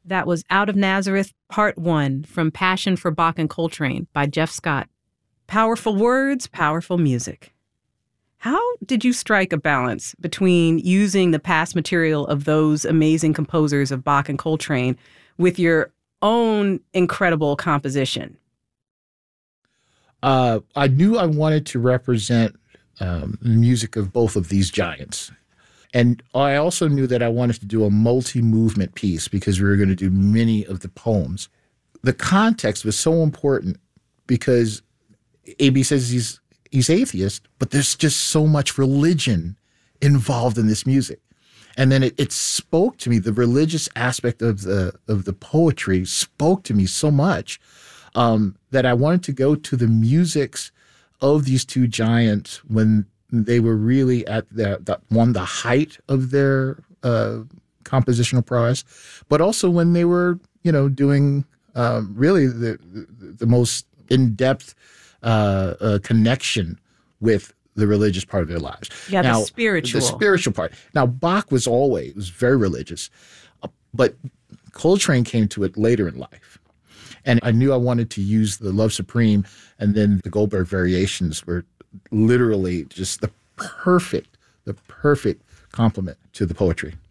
That was Out of Nazareth, Part 1, from Passion for Bach and Coltrane by Jeff Scott. Powerful words, powerful music. How did you strike a balance between using the past material of those amazing composers of Bach and Coltrane with your own incredible composition? I knew I wanted to represent the music of both of these giants. And I also knew that I wanted to do a multi-movement piece because we were going to do many of the poems. The context was so important because A.B. says he's atheist, but there's just so much religion involved in this music. And then it spoke to me. The religious aspect of the poetry spoke to me so much that I wanted to go to the musics of these two giants when they were really at the height of their compositional prowess, but also when they were, doing really the most in-depth connection with the religious part of their lives. Yeah, now, the spiritual. The spiritual part. Now, Bach was very religious, but Coltrane came to it later in life. And I knew I wanted to use the Love Supreme, and then the Goldberg variations were literally just the perfect complement to the poetry.